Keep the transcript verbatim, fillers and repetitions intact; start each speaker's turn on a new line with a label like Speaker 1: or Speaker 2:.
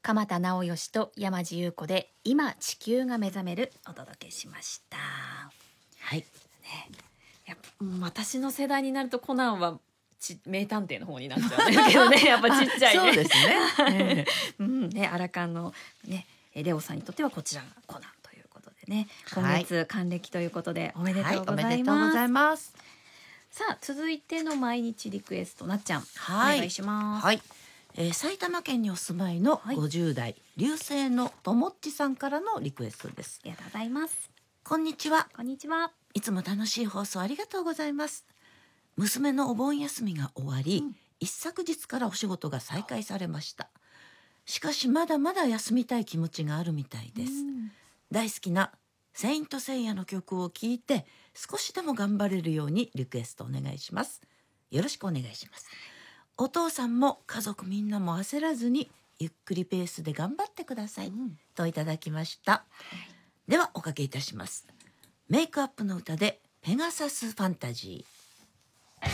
Speaker 1: 鎌田直義と山地優子で今地球が目覚めるお届けしました。
Speaker 2: はい、ね、
Speaker 1: やっぱ私の世代になるとコナンはち名探偵の方になっちゃうんだけどねやっぱちっちゃいね。
Speaker 2: そうですね、
Speaker 1: うんね、アラカンのねレオさんにとってはこちらがコナンということでね、今月還暦ということでおめでとうございます。
Speaker 2: はい、おめでとうございます。
Speaker 1: さあ続いての毎日リクエスト、なっちゃん、
Speaker 2: はい、
Speaker 1: お願いします。
Speaker 2: はい、えー、埼玉県にお住まいのごじゅう代、流星のともっちさんからのリクエストです。
Speaker 1: ありがとうございます。
Speaker 2: こんにちは。
Speaker 1: こんにちは。
Speaker 2: いつも楽しい放送ありがとうございます。娘のお盆休みが終わり、うん、一昨日からお仕事が再開されました。しかしまだまだ休みたい気持ちがあるみたいです。うん、大好きなセイントセイヤの曲を聴いて少しでも頑張れるようにリクエストお願いします。よろしくお願いします。お父さんも家族みんなも焦らずにゆっくりペースで頑張ってください、うん、といただきました、はい、ではおかけいたします。メイクアップの歌でペガサスファンタジー。